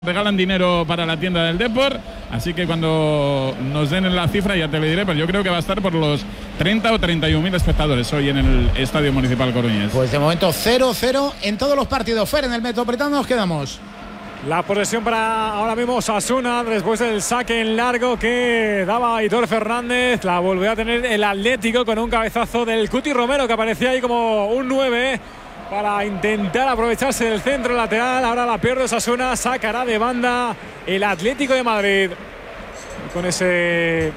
Regalan dinero para la tienda del Depor, así que cuando nos den la cifra ya te lo diré, pero yo creo que va a estar por los 30 o 31.000 espectadores hoy en el Estadio Municipal Coruñés. Pues de momento 0-0 en todos los partidos. Fer, en el Metropolitano nos quedamos. La posesión para ahora mismo Osasuna, después del saque en largo que daba Aitor Fernández. La volvió a tener el Atlético con un cabezazo del Cuti Romero, que aparecía ahí como un 9 para intentar aprovecharse del centro lateral. Ahora la pierde Osasuna, sacará de banda el Atlético de Madrid. Y con ese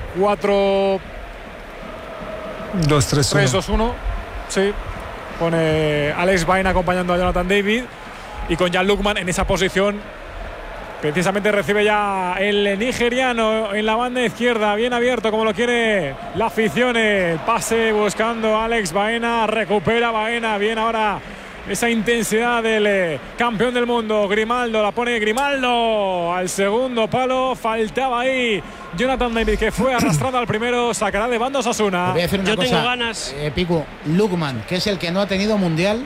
4-2-3-1. Sí, pone Alex Baena acompañando a Jonathan David. Y con Jan Lukman en esa posición. Precisamente recibe ya el nigeriano en la banda izquierda, bien abierto como lo quiere la afición. El pase buscando a Alex Baena, recupera Baena, bien ahora esa intensidad del campeón del mundo. Grimaldo, la pone Grimaldo al segundo palo, faltaba ahí Jonathan David, que fue arrastrando al primero, sacará de banda Osasuna. Voy a decir una cosa, tengo ganas. Pico, Lukman, que es el que no ha tenido mundial,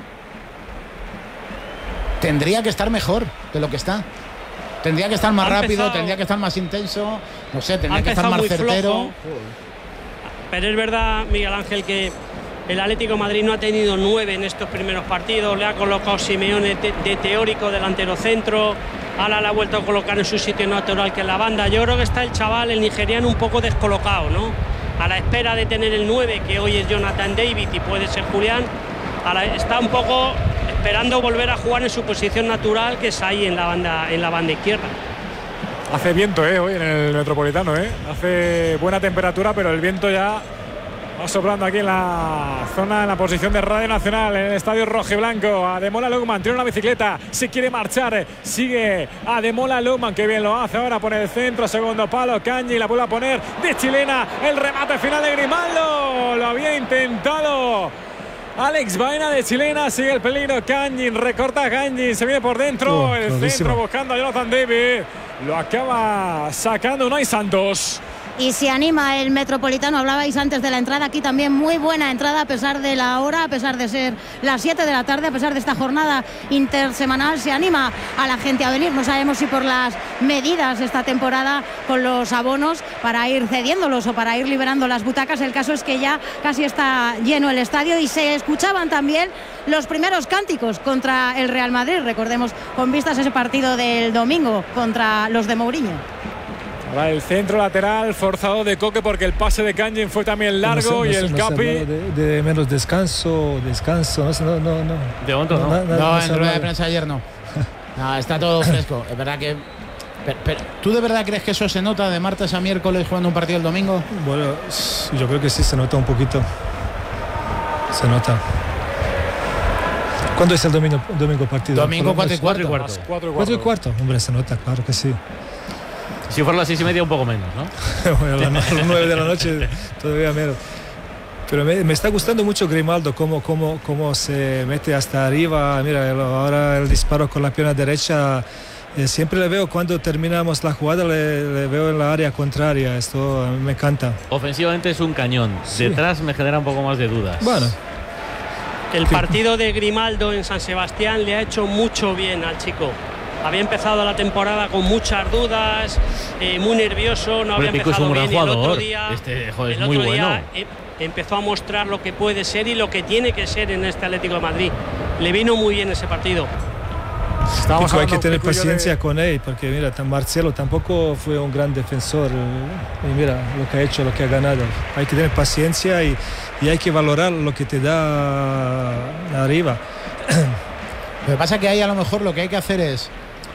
tendría que estar mejor de lo que está. Tendría que estar más rápido, tendría que estar más intenso, no sé, tendría que estar más certero. Flojo, pero es verdad, Miguel Ángel, que el Atlético de Madrid no ha tenido 9 en estos primeros partidos. Le ha colocado Simeone de teórico delantero centro. Ahora le ha vuelto a colocar en su sitio natural, que es la banda. Yo creo que está el chaval, el nigeriano, un poco descolocado, ¿no? A la espera de tener el 9, que hoy es Jonathan David y puede ser Julián. Está un poco esperando volver a jugar en su posición natural, que es ahí en la banda izquierda. Hace viento hoy en el Metropolitano, hace buena temperatura, pero el viento ya va soplando aquí en la zona, en la posición de Radio Nacional, en el estadio rojiblanco. Ademola Lukman tiene una bicicleta, se quiere marchar, sigue Ademola Lukman, que bien lo hace ahora, pone el centro, segundo palo, Kanji la vuelve a poner de chilena, el remate final de Grimaldo, lo había intentado Alex Baena de chilena, sigue el peligro, Kanjin, recorta Kanjin, se viene por dentro, el centro buscando a Jonathan David, lo acaba sacando Unai Santos. Y se anima el Metropolitano. Hablabais antes de la entrada, aquí también muy buena entrada a pesar de la hora, a pesar de ser las 7 de la tarde, a pesar de esta jornada intersemanal. Se anima a la gente a venir, no sabemos si por las medidas esta temporada con los abonos para ir cediéndolos o para ir liberando las butacas. El caso es que ya casi está lleno el estadio y se escuchaban también los primeros cánticos contra el Real Madrid, recordemos, con vistas a ese partido del domingo contra los de Mourinho. Ahora el centro lateral forzado de Coque, porque el pase de Kanjin fue también largo, y el Capi de menos descanso, no. De momento no, en rueda de prensa ayer no. No, está todo fresco. Es verdad que pero, ¿tú de verdad crees que eso se nota de martes a miércoles jugando un partido el domingo? Bueno, yo creo que sí, se nota un poquito. Se nota. ¿Cuándo es el domingo partido? Domingo 4 y cuarto. 4 y cuarto. Hombre, se nota, claro que sí. Si fuera las 6:30 un poco menos, ¿no? Bueno, a las 9 de la noche todavía menos. Pero me está gustando mucho Grimaldo, cómo se mete hasta arriba. Mira, ahora el disparo con la pierna derecha. Siempre le veo cuando terminamos la jugada, le veo en la área contraria. Esto a mí me encanta. Ofensivamente es un cañón. Sí. Detrás me genera un poco más de dudas. Bueno. El partido de Grimaldo en San Sebastián le ha hecho mucho bien al chico. Había empezado la temporada con muchas dudas, muy nervioso, no había empezado bien. El otro día, es muy bueno. Empezó a mostrar lo que puede ser y lo que tiene que ser en este Atlético de Madrid. Le vino muy bien ese partido. Hay que tener paciencia con él, porque mira, Marcelo tampoco fue un gran defensor, y mira lo que ha hecho, lo que ha ganado. Hay que tener paciencia y hay que valorar lo que te da arriba. Lo que pasa es que ahí a lo mejor lo que hay que hacer es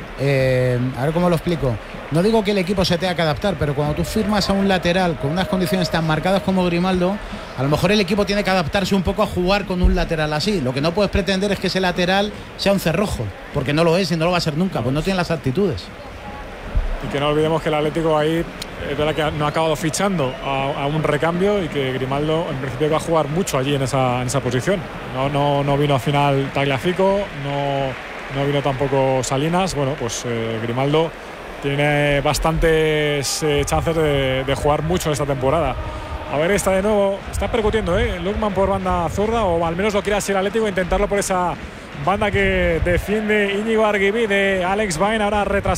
a ver cómo lo explico. No digo que el equipo se tenga que adaptar, pero cuando tú firmas a un lateral con unas condiciones tan marcadas como Grimaldo, a lo mejor el equipo tiene que adaptarse un poco a jugar con un lateral así. Lo que no puedes pretender es que ese lateral sea un cerrojo, porque no lo es y no lo va a ser nunca, pues no tiene las actitudes. Y que no olvidemos que el Atlético ahí es verdad que no ha acabado fichando a un recambio, y que Grimaldo en principio va a jugar mucho allí en esa posición. No vino al final Tagliafico, no vino tampoco Salinas. Bueno, pues Grimaldo tiene bastantes chances de jugar mucho en esta temporada. A ver, está de nuevo, está percutiendo Lukman por banda zurda, o al menos lo quiere así el Atlético, intentarlo por esa Banda que defiende Íñigo Arguibí de Alex Bain, ahora retrasado.